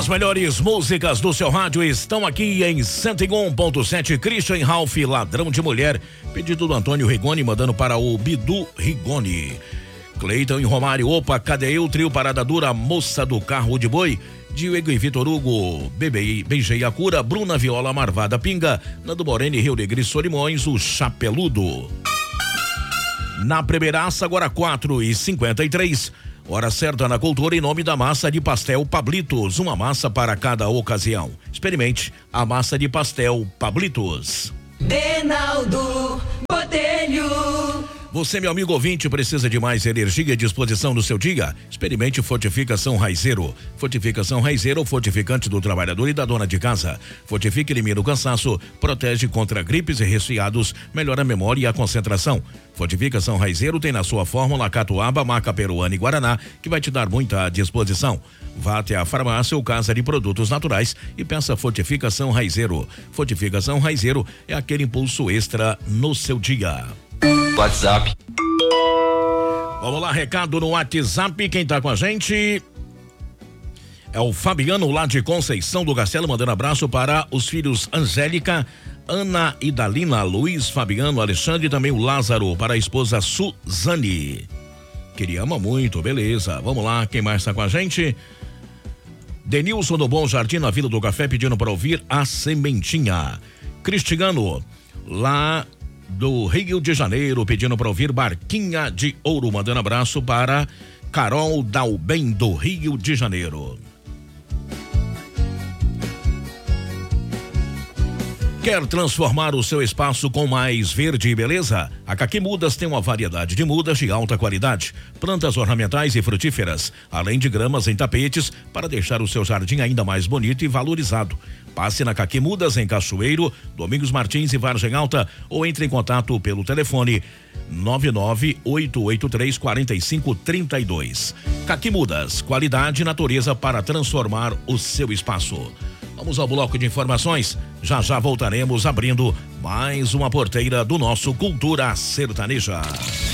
As melhores músicas do seu rádio estão aqui em 101.7. Christian Ralph, Ladrão de Mulher. Pedido do Antônio Rigoni, mandando para o Bidu Rigoni. Cleiton e Romário, opa, cadê eu? Trio Parada Dura, Moça do Carro de Boi. Diego e Vitor Hugo, Beijei a Cura. Bruna Viola, Marvada Pinga. Nando Moreno e Rio Negro Solimões, o Chapeludo. Na primeiraça, agora 4h53. Hora certa na cultura, em nome da massa de pastel Pablitos, uma massa para cada ocasião. Experimente a massa de pastel Pablitos. Reinaldo Botelho. Você, meu amigo ouvinte, precisa de mais energia e disposição no seu dia? Experimente Fortificação Raizeiro. Fortificação Raizeiro, fortificante do trabalhador e da dona de casa. Fortifica, elimina o cansaço, protege contra gripes e resfriados, melhora a memória e a concentração. Fortificação Raizeiro tem na sua fórmula catuaba, maca peruana e guaraná, que vai te dar muita disposição. Vá até a farmácia ou casa de produtos naturais e peça Fortificação Raizeiro. Fortificação Raizeiro é aquele impulso extra no seu dia. WhatsApp. Vamos lá, recado no WhatsApp. Quem tá com a gente é o Fabiano, lá de Conceição do Castelo, mandando abraço para os filhos Angélica, Ana e Dalina, Luiz, Fabiano, Alexandre e também o Lázaro, para a esposa Suzane, que ele ama muito, beleza. Vamos lá, quem mais tá com a gente? Denilson do Bom Jardim, na Vila do Café, pedindo para ouvir A Sementinha. Cristiano, lá do Rio de Janeiro, pedindo para ouvir Barquinha de Ouro, mandando abraço para Carol Dalben, do Rio de Janeiro. Quer transformar o seu espaço com mais verde e beleza? A Caqui Mudas tem uma variedade de mudas de alta qualidade, plantas ornamentais e frutíferas, além de gramas em tapetes para deixar o seu jardim ainda mais bonito e valorizado. Passe na Caqui Mudas em Cachoeiro, Domingos Martins e Vargem Alta, ou entre em contato pelo telefone 998834532. Caqui Mudas, qualidade e natureza para transformar o seu espaço. Vamos ao bloco de informações. Já já voltaremos abrindo mais uma porteira do nosso Cultura Sertaneja.